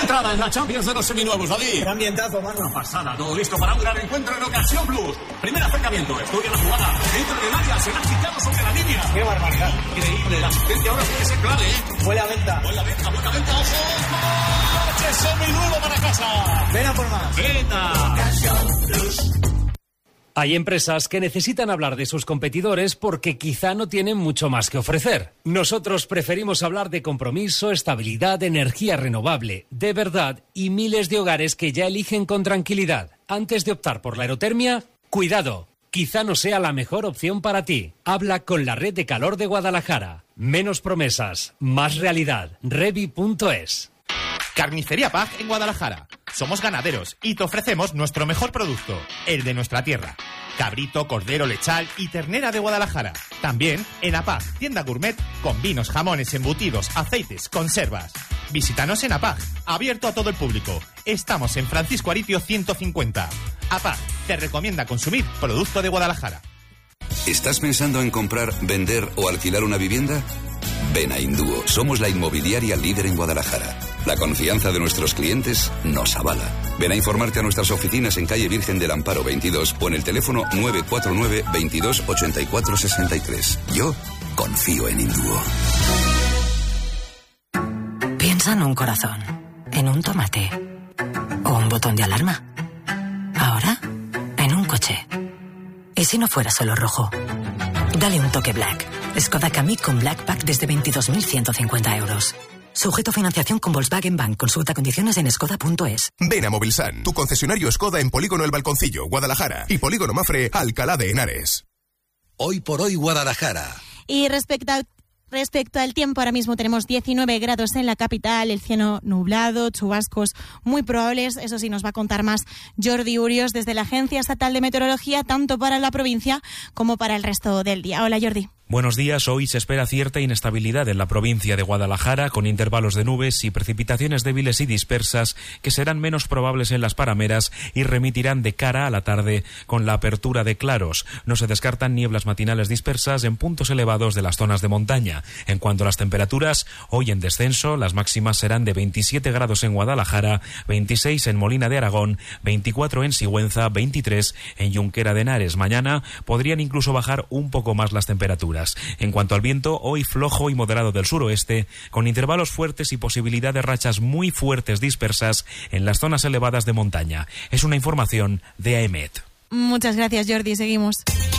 entrada en la Champions de los seminuevos, David. Qué ambientazo, mano. Una pasada, todo listo para un gran encuentro en Ocasión Plus. Primer acercamiento, estudia la jugada. Dentro del área, se han quitado sobre la línea. Qué barbaridad. Increíble, la asistencia ahora puede ser clave, Buena venta. Buena venta, ojo. ¡Coche seminuevo para casa! Ven a por más. ¡Venta! Ocasión Plus. Hay empresas que necesitan hablar de sus competidores porque quizá no tienen mucho más que ofrecer. Nosotros preferimos hablar de compromiso, estabilidad, energía renovable, de verdad y miles de hogares que ya eligen con tranquilidad. Antes de optar por la aerotermia, cuidado, quizá no sea la mejor opción para ti. Habla con la Red de Calor de Guadalajara. Menos promesas, más realidad. Revi.es. Carnicería Paj en Guadalajara. Somos ganaderos y te ofrecemos nuestro mejor producto, el de nuestra tierra. Cabrito, cordero, lechal y ternera de Guadalajara. También en Apaj, tienda gourmet con vinos, jamones, embutidos, aceites, conservas. Visítanos en Apaj, abierto a todo el público. Estamos en Francisco Aritio 150. Apaj te recomienda consumir producto de Guadalajara. ¿Estás pensando en comprar, vender o alquilar una vivienda? Ven a Indúo. Somos la inmobiliaria líder en Guadalajara. La confianza de nuestros clientes nos avala. Ven a informarte a nuestras oficinas en calle Virgen del Amparo 22 o en el teléfono 949 22 84 63. Yo confío en Indúo. Piensa en un corazón, en un tomate o un botón de alarma. Ahora, en un coche. ¿Y si no fuera solo rojo? Dale un toque Black. Skoda Kamiq con Black Pack desde 22.150 euros. Sujeto a financiación con Volkswagen Bank. Consulta condiciones en skoda.es. Ven a Movilsan, tu concesionario Skoda en Polígono El Balconcillo, Guadalajara, y Polígono Mafre, Alcalá de Henares. Hoy por hoy Guadalajara. Y respecto al tiempo, ahora mismo tenemos 19 grados en la capital, el cielo nublado, chubascos muy probables. Eso sí, nos va a contar más Jordi Urios desde la Agencia Estatal de Meteorología, tanto para la provincia como para el resto del día. Hola, Jordi. Buenos días. Hoy se espera cierta inestabilidad en la provincia de Guadalajara, con intervalos de nubes y precipitaciones débiles y dispersas que serán menos probables en las parameras y remitirán de cara a la tarde con la apertura de claros. No se descartan nieblas matinales dispersas en puntos elevados de las zonas de montaña. En cuanto a las temperaturas, hoy en descenso, las máximas serán de 27 grados en Guadalajara, 26 en Molina de Aragón, 24 en Sigüenza, 23 en Junquera de Henares. Mañana podrían incluso bajar un poco más las temperaturas. En cuanto al viento, hoy flojo y moderado del suroeste, con intervalos fuertes y posibilidad de rachas muy fuertes dispersas en las zonas elevadas de montaña. Es una información de AEMET. Muchas gracias, Jordi. Seguimos.